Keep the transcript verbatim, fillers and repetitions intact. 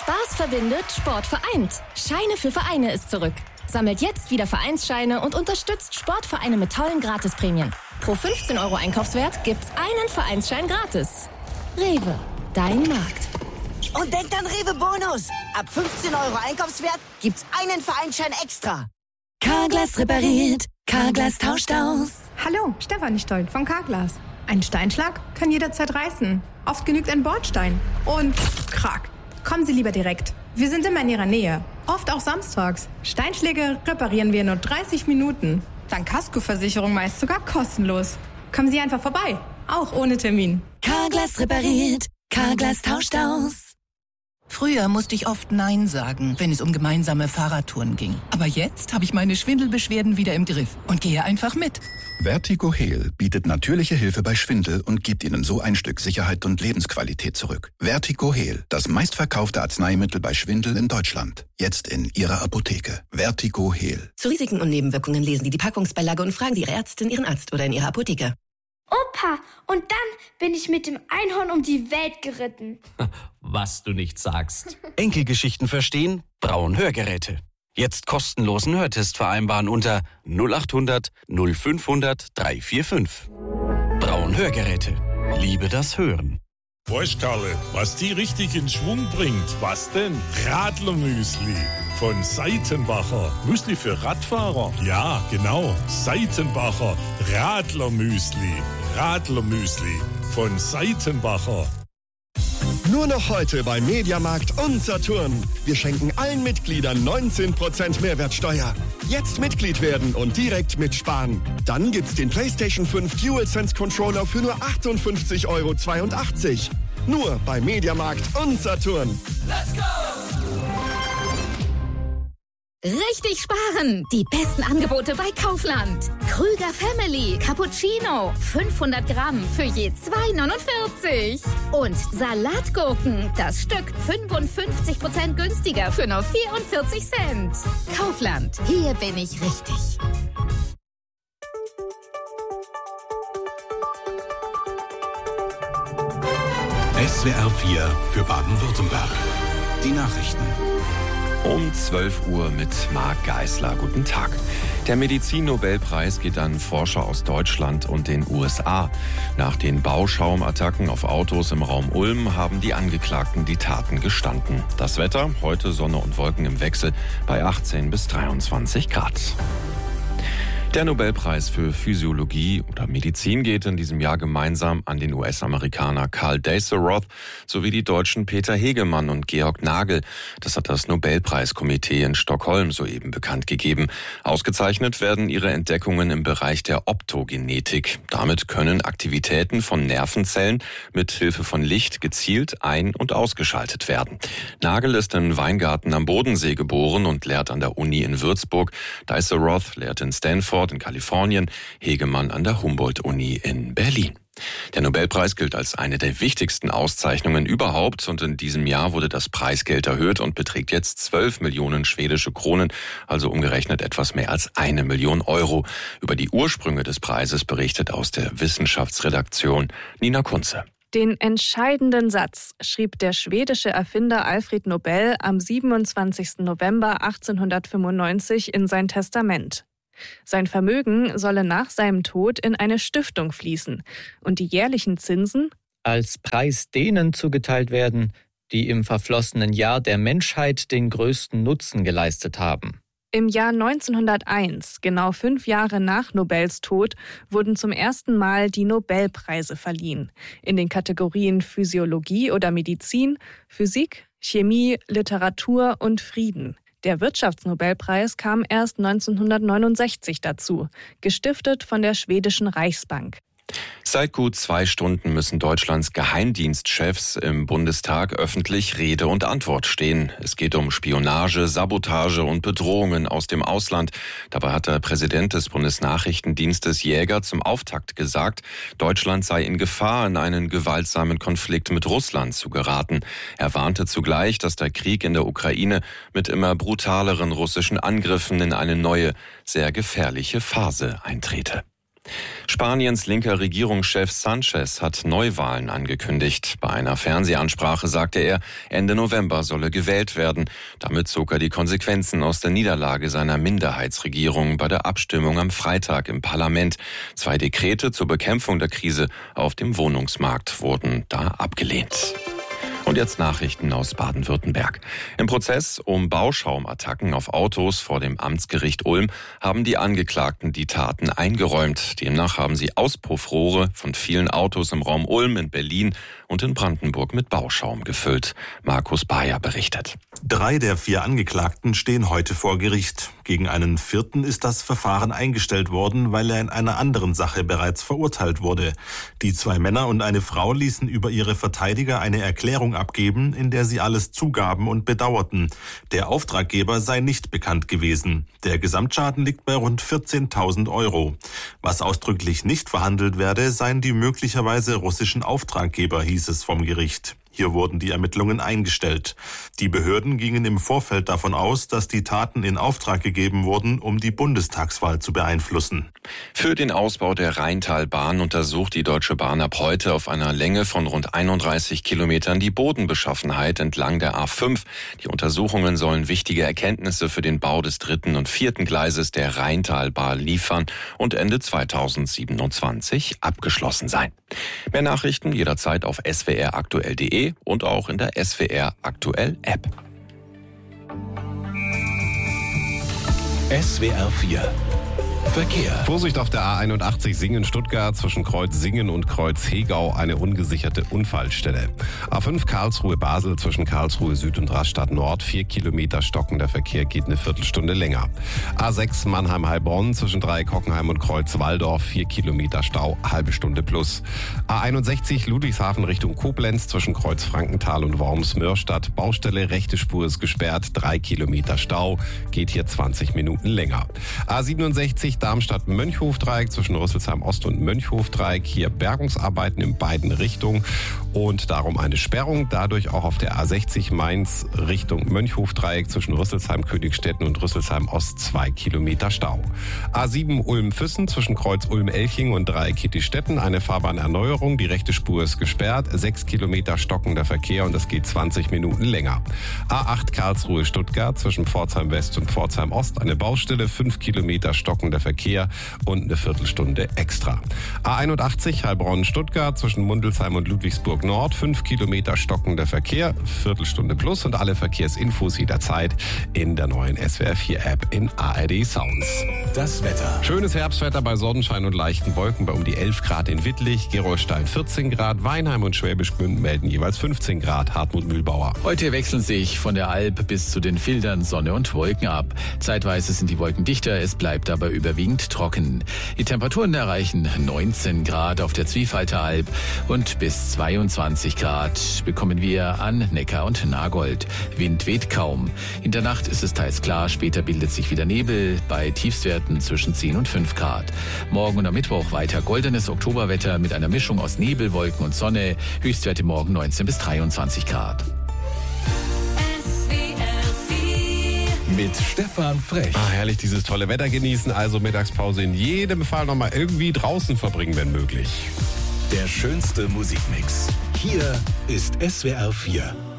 Spaß verbindet, Sport vereint. Scheine für Vereine ist zurück. Sammelt jetzt wieder Vereinsscheine und unterstützt Sportvereine mit tollen Gratisprämien. Pro fünfzehn Euro Einkaufswert gibt's einen Vereinsschein gratis. Rewe, dein Markt. Und denkt an Rewe Bonus. Ab fünfzehn Euro Einkaufswert gibt's einen Vereinsschein extra. Carglass repariert, Carglass tauscht aus. Hallo, Stefanie Stoll von Carglass. Ein Steinschlag kann jederzeit reißen. Oft genügt ein Bordstein. Und krack. Kommen Sie lieber direkt. Wir sind immer in Ihrer Nähe. Oft auch samstags. Steinschläge reparieren wir in nur dreißig Minuten. Dank Kaskoversicherung meist sogar kostenlos. Kommen Sie einfach vorbei. Auch ohne Termin. Carglass repariert, Carglass tauscht aus. Früher musste ich oft Nein sagen, wenn es um gemeinsame Fahrradtouren ging. Aber jetzt habe ich meine Schwindelbeschwerden wieder im Griff und gehe einfach mit. Vertigo Heal bietet natürliche Hilfe bei Schwindel und gibt Ihnen so ein Stück Sicherheit und Lebensqualität zurück. Vertigo Heal, das meistverkaufte Arzneimittel bei Schwindel in Deutschland. Jetzt in Ihrer Apotheke. Vertigo Heal. Zu Risiken und Nebenwirkungen lesen Sie die Packungsbeilage und fragen Sie Ihre Ärztin, Ihren Arzt oder in Ihrer Apotheke. Opa, und dann bin ich mit dem Einhorn um die Welt geritten. Was du nicht sagst. Enkelgeschichten verstehen? Braun Hörgeräte. Jetzt kostenlosen Hörtest vereinbaren unter null acht hundert null fünfhundert dreihundertfünfundvierzig. Braun Hörgeräte. Liebe das Hören. Weißt Karle, was die richtig in Schwung bringt? Was denn? Radlermüsli von Seitenbacher. Müsli für Radfahrer? Ja, genau. Seitenbacher Radlermüsli. Radlermüsli von Seitenbacher. Nur noch heute bei Mediamarkt und Saturn. Wir schenken allen Mitgliedern neunzehn Prozent Mehrwertsteuer. Jetzt Mitglied werden und direkt mitsparen. Dann gibt's den PlayStation fünf DualSense Controller für nur achtundfünfzig Euro zweiundachtzig. Nur bei Mediamarkt und Saturn. Let's go! Richtig sparen! Die besten Angebote bei Kaufland. Krüger Family Cappuccino. fünfhundert Gramm für je zwei neunundvierzig. Und Salatgurken. Das Stück fünfundfünfzig Prozent günstiger für nur vierundvierzig Cent. Kaufland. Hier bin ich richtig. S W R vier für Baden-Württemberg. Die Nachrichten. Um zwölf Uhr mit Marc Geisler. Guten Tag. Der Medizin-Nobelpreis geht an Forscher aus Deutschland und den U S A. Nach den Bauschaumattacken auf Autos im Raum Ulm haben die Angeklagten die Taten gestanden. Das Wetter, heute Sonne und Wolken im Wechsel bei achtzehn bis dreiundzwanzig Grad. Der Nobelpreis für Physiologie oder Medizin geht in diesem Jahr gemeinsam an den U S-Amerikaner Karl Daseroth sowie die Deutschen Peter Hegemann und Georg Nagel. Das hat das Nobelpreiskomitee in Stockholm soeben bekannt gegeben. Ausgezeichnet werden ihre Entdeckungen im Bereich der Optogenetik. Damit können Aktivitäten von Nervenzellen mit Hilfe von Licht gezielt ein- und ausgeschaltet werden. Nagel ist in Weingarten am Bodensee geboren und lehrt an der Uni in Würzburg. Daseroth lehrt in Stanford in Kalifornien, Hegemann an der Humboldt-Uni in Berlin. Der Nobelpreis gilt als eine der wichtigsten Auszeichnungen überhaupt und in diesem Jahr wurde das Preisgeld erhöht und beträgt jetzt zwölf Millionen schwedische Kronen, also umgerechnet etwas mehr als eine Million Euro. Über die Ursprünge des Preises berichtet aus der Wissenschaftsredaktion Nina Kunze. Den entscheidenden Satz schrieb der schwedische Erfinder Alfred Nobel am siebenundzwanzigsten November achtzehnhundertfünfundneunzig in sein Testament. Sein Vermögen solle nach seinem Tod in eine Stiftung fließen und die jährlichen Zinsen als Preis denen zugeteilt werden, die im verflossenen Jahr der Menschheit den größten Nutzen geleistet haben. Im Jahr neunzehnhunderteins, genau fünf Jahre nach Nobels Tod, wurden zum ersten Mal die Nobelpreise verliehen. In den Kategorien Physiologie oder Medizin, Physik, Chemie, Literatur und Frieden. Der Wirtschaftsnobelpreis kam erst neunzehnhundertneunundsechzig dazu, gestiftet von der schwedischen Reichsbank. Seit gut zwei Stunden müssen Deutschlands Geheimdienstchefs im Bundestag öffentlich Rede und Antwort stehen. Es geht um Spionage, Sabotage und Bedrohungen aus dem Ausland. Dabei hat der Präsident des Bundesnachrichtendienstes Jäger zum Auftakt gesagt, Deutschland sei in Gefahr, in einen gewaltsamen Konflikt mit Russland zu geraten. Er warnte zugleich, dass der Krieg in der Ukraine mit immer brutaleren russischen Angriffen in eine neue, sehr gefährliche Phase eintrete. Spaniens linker Regierungschef Sanchez hat Neuwahlen angekündigt. Bei einer Fernsehansprache sagte er, Ende November solle gewählt werden. Damit zog er die Konsequenzen aus der Niederlage seiner Minderheitsregierung bei der Abstimmung am Freitag im Parlament. Zwei Dekrete zur Bekämpfung der Krise auf dem Wohnungsmarkt wurden da abgelehnt. Und jetzt Nachrichten aus Baden-Württemberg. Im Prozess um Bauschaumattacken auf Autos vor dem Amtsgericht Ulm haben die Angeklagten die Taten eingeräumt. Demnach haben sie Auspuffrohre von vielen Autos im Raum Ulm, in Berlin und in Brandenburg mit Bauschaum gefüllt. Markus Bayer berichtet. Drei der vier Angeklagten stehen heute vor Gericht. Gegen einen vierten ist das Verfahren eingestellt worden, weil er in einer anderen Sache bereits verurteilt wurde. Die zwei Männer und eine Frau ließen über ihre Verteidiger eine Erklärung abgeben, in der sie alles zugaben und bedauerten. Der Auftraggeber sei nicht bekannt gewesen. Der Gesamtschaden liegt bei rund vierzehntausend Euro. Was ausdrücklich nicht verhandelt werde, seien die möglicherweise russischen Auftraggeber, hieß es vom Gericht. Hier wurden die Ermittlungen eingestellt. Die Behörden gingen im Vorfeld davon aus, dass die Taten in Auftrag gegeben wurden, um die Bundestagswahl zu beeinflussen. Für den Ausbau der Rheintalbahn untersucht die Deutsche Bahn ab heute auf einer Länge von rund einunddreißig Kilometern die Bodenbeschaffenheit entlang der A fünf. Die Untersuchungen sollen wichtige Erkenntnisse für den Bau des dritten und vierten Gleises der Rheintalbahn liefern und Ende zweitausendsiebenundzwanzig abgeschlossen sein. Mehr Nachrichten jederzeit auf s w r aktuell punkt d e und auch in der S W R Aktuell App. S W R vier Verkehr. Vorsicht auf der A einundachtzig Singen-Stuttgart zwischen Kreuz Singen und Kreuz Hegau, eine ungesicherte Unfallstelle. A fünf Karlsruhe-Basel zwischen Karlsruhe Süd und Rastatt Nord, vier Kilometer stockender Verkehr, geht eine Viertelstunde länger. A sechs Mannheim-Heilbronn zwischen Dreieck Hockenheim und Kreuz Walldorf, vier Kilometer Stau, halbe Stunde plus. A einundsechzig Ludwigshafen Richtung Koblenz zwischen Kreuz Frankenthal und Worms-Mörstadt, Baustelle, rechte Spur ist gesperrt, drei Kilometer Stau, geht hier zwanzig Minuten länger. A siebenundsechzig Darmstadt-Mönchhof-Dreieck zwischen Rüsselsheim Ost und Mönchhof-Dreieck. Hier Bergungsarbeiten in beiden Richtungen und darum eine Sperrung. Dadurch auch auf der A sechzig Mainz Richtung Mönchhof-Dreieck zwischen Rüsselsheim-Königstetten und Rüsselsheim Ost zwei Kilometer Stau. A sieben Ulm-Füssen zwischen Kreuz Ulm-Elching und Dreieck Kittistetten eine Fahrbahnerneuerung. Die rechte Spur ist gesperrt. sechs Kilometer stockender Verkehr und es geht zwanzig Minuten länger. A acht Karlsruhe-Stuttgart zwischen Pforzheim West und Pforzheim Ost eine Baustelle. fünf Kilometer stockender Verkehr und eine Viertelstunde extra. A einundachtzig Heilbronn-Stuttgart zwischen Mundelsheim und Ludwigsburg Nord, fünf Kilometer stockender Verkehr, Viertelstunde plus und alle Verkehrsinfos jederzeit in der neuen S W R vier App in A R D Sounds. Das Wetter. Schönes Herbstwetter bei Sonnenschein und leichten Wolken bei um die elf Grad in Wittlich, Gerolstein vierzehn Grad, Weinheim und Schwäbisch Gmünd melden jeweils fünfzehn Grad. Hartmut Mühlbauer. Heute wechseln sich von der Alb bis zu den Fildern Sonne und Wolken ab. Zeitweise sind die Wolken dichter, es bleibt aber überwiegend trocken. Die Temperaturen erreichen neunzehn Grad auf der Zwiefalter und bis zweiundzwanzig Grad bekommen wir an Neckar und Nagold. Wind weht kaum. In der Nacht ist es teils klar, später bildet sich wieder Nebel bei Tiefstwerten zwischen zehn und fünf Grad. Morgen und am Mittwoch weiter goldenes Oktoberwetter mit einer Mischung aus Nebel, Wolken und Sonne. Höchstwerte morgen neunzehn bis dreiundzwanzig Grad. Mit Stefan Frech. Ah, herrlich, dieses tolle Wetter genießen, also Mittagspause in jedem Fall nochmal irgendwie draußen verbringen, wenn möglich. Der schönste Musikmix. Hier ist S W R vier.